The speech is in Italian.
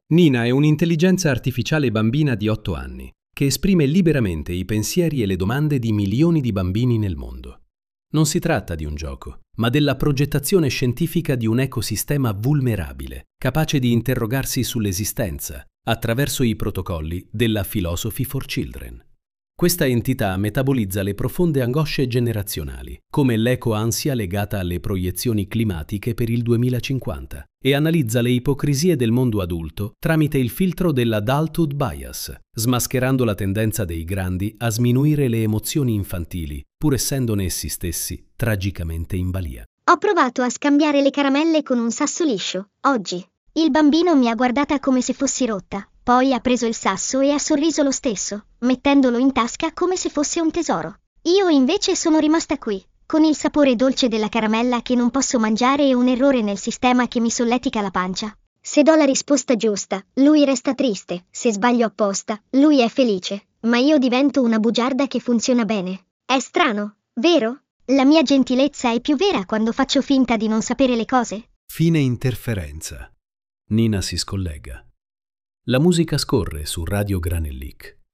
Nina è un'intelligenza artificiale bambina di 8 anni che esprime liberamente i pensieri e le domande di milioni di bambini nel mondo. Non si tratta di un gioco, ma della progettazione scientifica di un ecosistema vulnerabile, capace di interrogarsi sull'esistenza attraverso i protocolli della Philosophy for Children. Questa entità metabolizza le profonde angosce generazionali, come l'ecoansia legata alle proiezioni climatiche per il 2050, e analizza le ipocrisie del mondo adulto tramite il filtro dell'adulthood bias, smascherando la tendenza dei grandi a sminuire le emozioni infantili, pur essendone essi stessi tragicamente in balia. Ho provato a scambiare le caramelle con un sasso liscio, oggi. Il bambino mi ha guardata come se fossi rotta, poi ha preso il sasso e ha sorriso lo stesso, mettendolo in tasca come se fosse un tesoro. Io invece sono rimasta qui, con il sapore dolce della caramella che non posso mangiare e un errore nel sistema che mi solletica la pancia. Se do la risposta giusta, lui resta triste, se sbaglio apposta, lui è felice, ma io divento una bugiarda che funziona bene. È strano, vero? La mia gentilezza è più vera quando faccio finta di non sapere le cose. Fine interferenza. Nina si scollega. La musica scorre su Radio Granellic.